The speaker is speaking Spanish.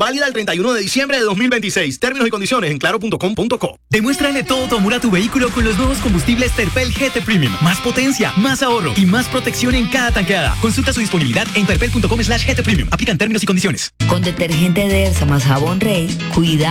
Válida el 31 de diciembre de 2026. Términos y condiciones en claro.com.co. Demuéstrale todo tu amor a tu vehículo con los nuevos combustibles Terpel GT Premium. Más potencia, más ahorro y más protección en cada tanqueada. Consulta su disponibilidad en terpel.com/GT Premium. Aplican términos y condiciones. Con detergente Dersa más jabón Rey, cuida